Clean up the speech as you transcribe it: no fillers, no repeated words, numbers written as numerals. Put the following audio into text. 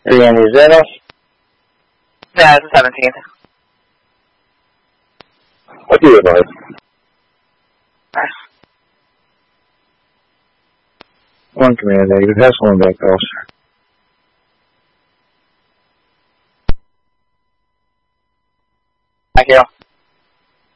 Are you on your Zenos? Yeah, it's the 17th. I'll do it, boys. Nice. One command negative. Have someone back, officer. Thank you.